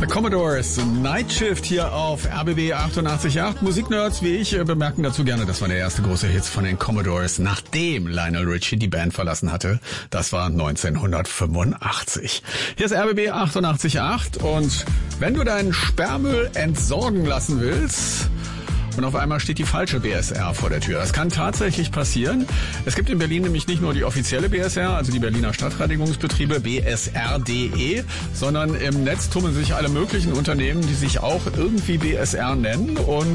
The Commodores Night Shift hier auf RBB 88.8. Musiknerds wie ich bemerken dazu gerne, das war der erste große Hit von den Commodores, nachdem Lionel Richie die Band verlassen hatte. Das war 1985. Hier ist RBB 88.8 und wenn du deinen Sperrmüll entsorgen lassen willst und auf einmal steht die falsche BSR vor der Tür. Das kann tatsächlich passieren. Es gibt in Berlin nämlich nicht nur die offizielle BSR, also die Berliner Stadtreinigungsbetriebe, BSR.de, sondern im Netz tummeln sich alle möglichen Unternehmen, die sich auch irgendwie BSR nennen und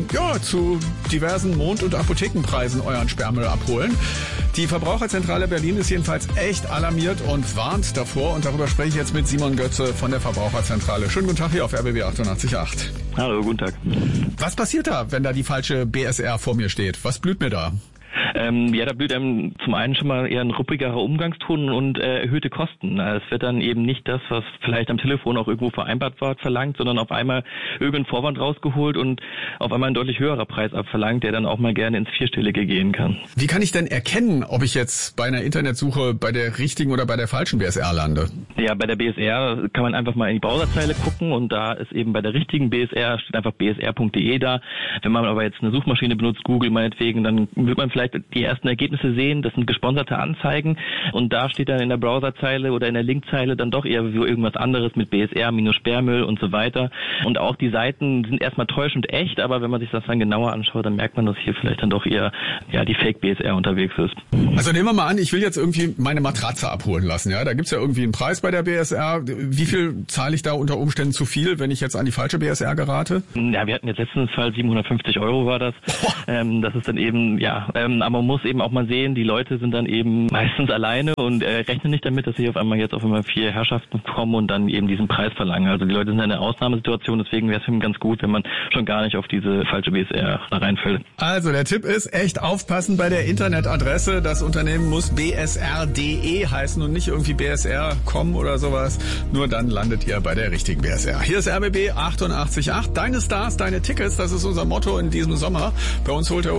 zu diversen Mond- und Apothekenpreisen euren Sperrmüll abholen. Die Verbraucherzentrale Berlin ist jedenfalls echt alarmiert und warnt davor. Und darüber spreche ich jetzt mit Simon Götze von der Verbraucherzentrale. Schönen guten Tag hier auf RBB 88.8. Hallo, guten Tag. Was passiert da, wenn da die falsche BSR vor mir steht? Was blüht mir da? Da blüht einem zum einen schon mal eher ein ruppigerer Umgangston und erhöhte Kosten. Es wird dann eben nicht das, was vielleicht am Telefon auch irgendwo vereinbart war, verlangt, sondern auf einmal irgendein Vorwand rausgeholt und auf einmal ein deutlich höherer Preis abverlangt, der dann auch mal gerne ins Vierstellige gehen kann. Wie kann ich denn erkennen, ob ich jetzt bei einer Internetsuche bei der richtigen oder bei der falschen BSR lande? Ja, bei der BSR kann man einfach mal in die Browserzeile gucken und da ist eben bei der richtigen BSR, steht einfach bsr.de da. Wenn man aber jetzt eine Suchmaschine benutzt, Google meinetwegen, dann wird man vielleicht die ersten Ergebnisse sehen, das sind gesponserte Anzeigen und da steht dann in der Browserzeile oder in der Linkzeile dann doch eher irgendwas anderes mit BSR, Sperrmüll und so weiter. Und auch die Seiten sind erstmal täuschend echt, aber wenn man sich das dann genauer anschaut, dann merkt man, dass hier vielleicht dann doch eher die Fake-BSR unterwegs ist. Also nehmen wir mal an, ich will jetzt irgendwie meine Matratze abholen lassen. Ja, da gibt's ja irgendwie einen Preis bei der BSR. Wie viel zahle ich da unter Umständen zu viel, wenn ich jetzt an die falsche BSR gerate? Ja, wir hatten jetzt letztens Fall 750 € war das. Das ist dann eben, aber man muss eben auch mal sehen, die Leute sind dann eben meistens alleine und rechnen nicht damit, dass sie auf einmal jetzt auf einmal 4 Herrschaften kommen und dann eben diesen Preis verlangen. Also die Leute sind in einer Ausnahmesituation, deswegen wäre es eben ganz gut, wenn man schon gar nicht auf diese falsche BSR da reinfällt. Also der Tipp ist, echt aufpassen bei der Internetadresse. Das Unternehmen muss bsr.de heißen und nicht irgendwie bsr.com oder sowas. Nur dann landet ihr bei der richtigen BSR. Hier ist RBB 88.8. Deine Stars, deine Tickets, das ist unser Motto in diesem Sommer. Bei uns holt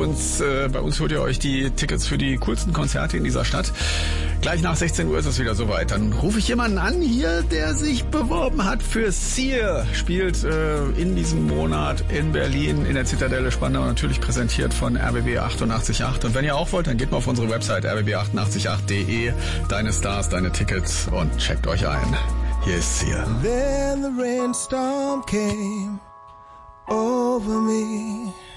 ihr euch die Tickets für die coolsten Konzerte in dieser Stadt. Gleich nach 16 Uhr ist es wieder soweit. Dann rufe ich jemanden an hier, der sich beworben hat für Sear. Spielt in diesem Monat in Berlin in der Zitadelle Spandau, natürlich präsentiert von RBB 88.8. Und wenn ihr auch wollt, dann geht mal auf unsere Website rbb888.de. Deine Stars, deine Tickets und checkt euch ein. Hier ist Sear. Then the rainstorm came over me.